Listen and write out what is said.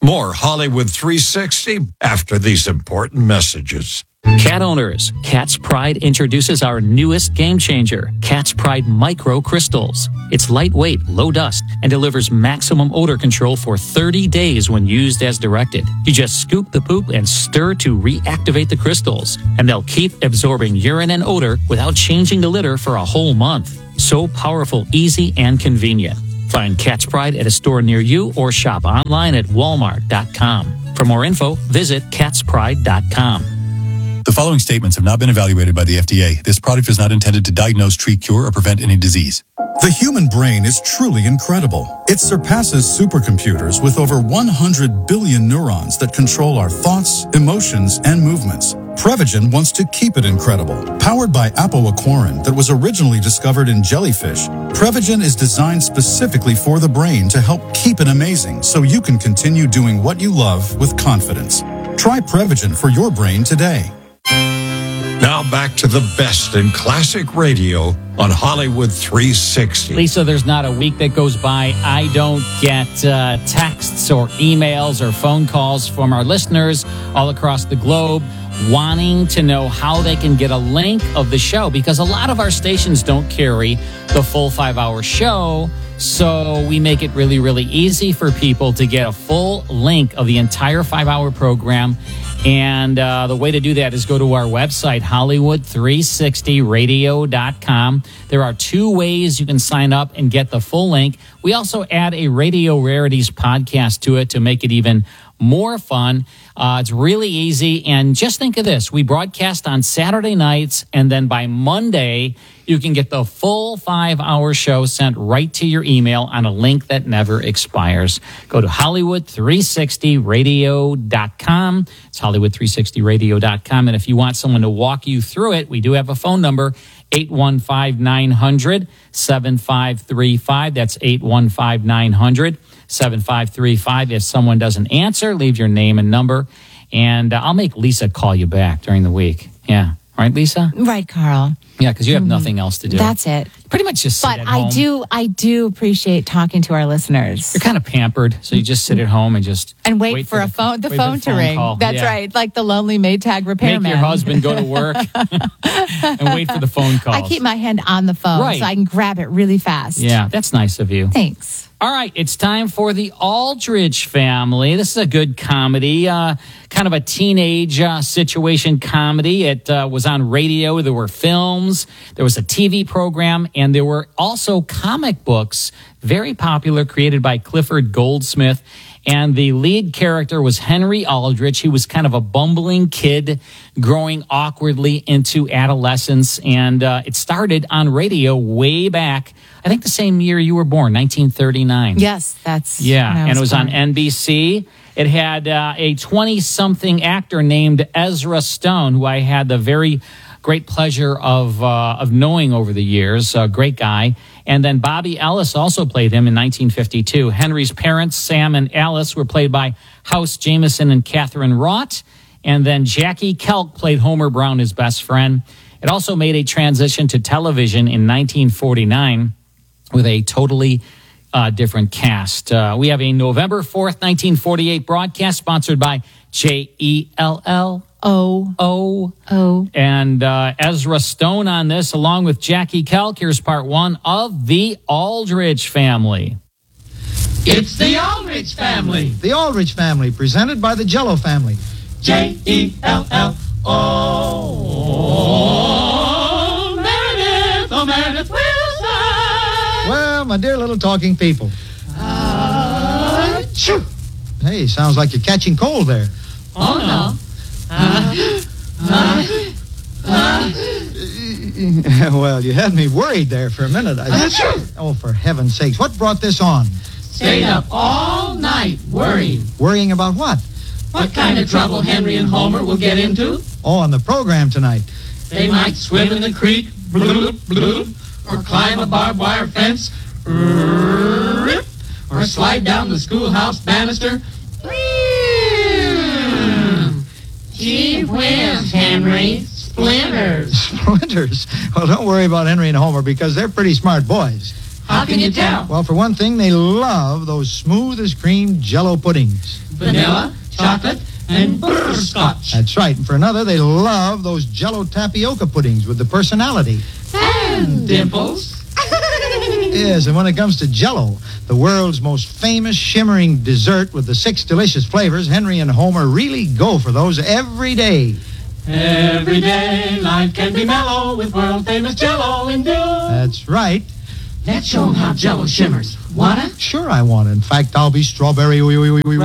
More Hollywood 360 after these important messages. Cat owners, Cat's Pride introduces our newest game changer, Cat's Pride Micro Crystals. It's lightweight, low dust, and delivers maximum odor control for 30 days when used as directed. You just scoop the poop and stir to reactivate the crystals, and they'll keep absorbing urine and odor without changing the litter for a whole month. So powerful, easy, and convenient. Find Cat's Pride at a store near you or shop online at walmart.com. For more info, visit catspride.com. The following statements have not been evaluated by the FDA. This product is not intended to diagnose, treat, cure, or prevent any disease. The human brain is truly incredible. It surpasses supercomputers with over 100 billion neurons that control our thoughts, emotions, and movements. Prevagen wants to keep it incredible. Powered by apoaquarin that was originally discovered in jellyfish, Prevagen is designed specifically for the brain to help keep it amazing so you can continue doing what you love with confidence. Try Prevagen for your brain today. Now back to the best in classic radio on Hollywood 360. Lisa, there's not a week that goes by I don't get texts or emails or phone calls from our listeners all across the globe wanting to know how they can get a link of the show, because a lot of our stations don't carry the full 5-hour show. So we make it really, really easy for people to get a full link of the entire 5-hour program. And the way to do that is go to our website, Hollywood360radio.com. There are 2 ways you can sign up and get the full link. We also add a Radio Rarities podcast to it to make it even more fun. It's really easy. And just think of this. We broadcast on Saturday nights, and then by Monday, you can get the full 5-hour show sent right to your email on a link that never expires. Go to Hollywood360radio.com. It's Hollywood360radio.com. And if you want someone to walk you through it, we do have a phone number, 815-900-7535. That's 815-900-7535. If someone doesn't answer, leave your name and number, and I'll make Lisa call you back during the week. Yeah. Right, Lisa? Right, Carl. Yeah, because you have nothing else to do. That's it. Pretty much just sit at home. But I do appreciate talking to our listeners. You're kind of pampered, so you just sit at home and just wait for the phone to ring. Call. That's right, like the lonely Maytag repairman. Make your husband go to work and wait for the phone calls. I keep my hand on the phone so I can grab it really fast. Yeah, that's nice of you. Thanks. All right, it's time for the Aldrich Family. This is a good comedy, kind of a teenage situation comedy. It was on radio. There were films. There was a TV program. And there were also comic books, very popular, created by Clifford Goldsmith. And the lead character was Henry Aldrich. He was kind of a bumbling kid growing awkwardly into adolescence. And it started on radio way back, I think the same year you were born, 1939. Yes, that's... Yeah, and it was on NBC. It had a 20-something actor named Ezra Stone, who I had the very great pleasure of knowing over the years. A great guy. And then Bobby Ellis also played him in 1952. Henry's parents, Sam and Alice, were played by House Jameson and Catherine Rott. And then Jackie Kelk played Homer Brown, his best friend. It also made a transition to television in 1949 with a totally different cast. We have a November 4th, 1948 broadcast sponsored by JELL. And Ezra Stone on this, along with Jackie Kelk. Here's part 1 of The Aldrich Family. It's The Aldrich Family. The Aldrich Family, presented by the Jello family. JELL. Meredith Wilson. Well, my dear little talking people. Hey, sounds like you're catching cold there. Oh, no. Well, you had me worried there for a minute. Oh, for heaven's sakes, what brought this on? Stayed up all night worrying. Worrying about what? What kind of trouble Henry and Homer will get into? Oh, on the program tonight. They might swim in the creek, bloop, bloop, or climb a barbed wire fence, rip, or slide down the schoolhouse banister. Gee whiz, Henry. Splinters. Splinters? Well, don't worry about Henry and Homer because they're pretty smart boys. How can you tell? Well, for one thing, they love those smooth as cream Jell-O puddings. Vanilla, chocolate, and butterscotch. That's right. And for another, they love those Jell-O tapioca puddings with the personality. And dimples. Yes, and when it comes to Jell-O, the world's most famous shimmering dessert with the 6 delicious flavors, Henry and Homer really go for those every day. Every day life can be mellow with world-famous Jell-O in view. That's right. Let's show 'em how Jell-O shimmers. Wanna? Sure I want it. In fact, I'll be strawberry